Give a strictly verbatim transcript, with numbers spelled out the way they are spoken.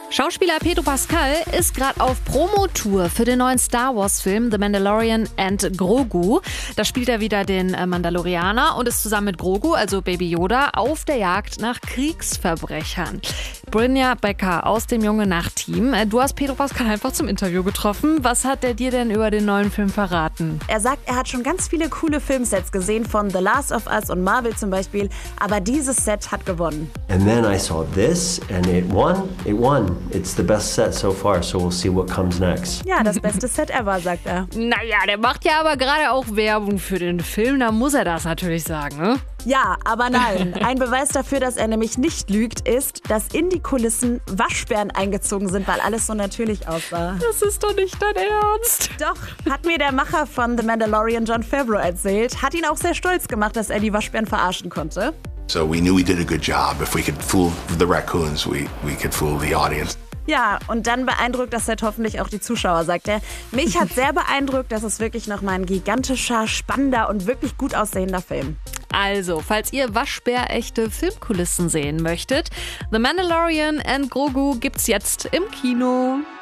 Schauspieler Pedro Pascal ist gerade auf Promotour für den neuen Star Wars-Film The Mandalorian and Grogu. Da spielt er wieder den Mandalorianer und ist zusammen mit Grogu, also Baby Yoda, auf der Jagd nach Kriegsverbrechern. Brynja Becker aus dem Junge-Nacht-Team. Du hast Pedro Pascal einfach zum Interview getroffen. Was hat er dir denn über den neuen Film verraten? Er sagt, er hat schon ganz viele coole Filmsets gesehen, von The Last of Us und Marvel zum Beispiel, aber dieses Set hat gewonnen. And then I saw this and it won. It won. It's the best set so far, so we'll see what comes next. Ja, das beste Set ever, sagt er. Naja, der macht ja aber gerade auch Werbung für den Film, da muss er das natürlich sagen, ne? Ja, aber nein. Ein Beweis dafür, dass er nämlich nicht lügt, ist, dass in die Kulissen Waschbären eingezogen sind, weil alles so natürlich aussah. Das ist doch nicht dein Ernst. Doch, hat mir der Macher von The Mandalorian, Jon Favreau, erzählt. Hat ihn auch sehr stolz gemacht, dass er die Waschbären verarschen konnte. So we knew we did a good job. If we could fool the raccoons, we, we could fool the audience. Ja, und dann beeindruckt das Set hoffentlich auch die Zuschauer, sagt er. Mich hat sehr beeindruckt, das ist wirklich nochmal ein gigantischer, spannender und wirklich gut aussehender Film. Also, falls ihr waschbärechte Filmkulissen sehen möchtet, The Mandalorian and Grogu gibt's jetzt im Kino.